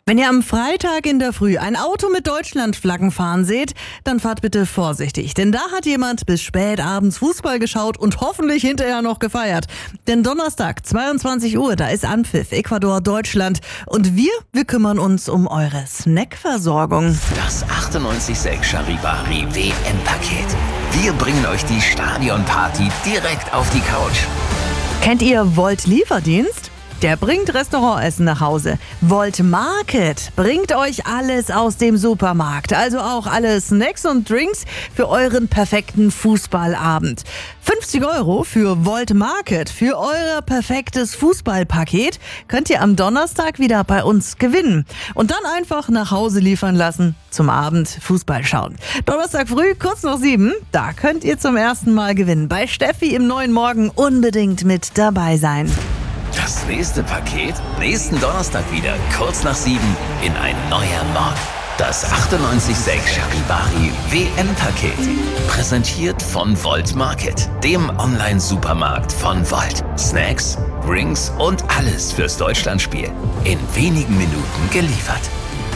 Wenn ihr am Freitag in der Früh ein Auto mit Deutschlandflaggen fahren seht, dann fahrt bitte vorsichtig. Denn da hat jemand bis spät abends Fußball geschaut und hoffentlich hinterher noch gefeiert. Denn Donnerstag, 22 Uhr, da ist Anpfiff, Ecuador, Deutschland. Und wir kümmern uns um eure Snackversorgung. Das 98.6 Charivari WM-Paket. Wir bringen euch die Stadionparty direkt auf die Couch. Kennt ihr Volt Lieferdienst? Der bringt Restaurantessen nach Hause. Volt Market bringt euch alles aus dem Supermarkt. Also auch alle Snacks und Drinks für euren perfekten Fußballabend. 50 € für Volt Market, für euer perfektes Fußballpaket, könnt ihr am Donnerstag wieder bei uns gewinnen. Und dann einfach nach Hause liefern lassen, zum Abend Fußball schauen. Donnerstag früh, kurz nach 7, da könnt ihr zum ersten Mal gewinnen. Bei Steffi im neuen Morgen unbedingt mit dabei sein. Das nächste Paket nächsten Donnerstag wieder, kurz nach 7, in ein neuer Morgen. Das 98.6 Charivari WM-Paket. Präsentiert von Volt Market, dem Online-Supermarkt von Volt. Snacks, Drinks und alles fürs Deutschlandspiel. In wenigen Minuten geliefert.